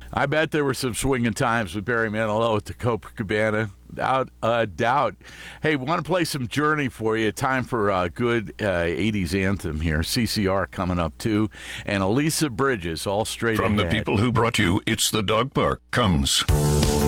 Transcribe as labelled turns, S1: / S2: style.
S1: I bet there were some swinging times with Barry Manilow at the Copacabana, without a doubt. Hey, want to play some Journey for you. Time for a good 80s anthem here. CCR coming up, too. And Elisa Bridges, all straight
S2: From
S1: ahead.
S2: the people who brought you It's the Dog Park comes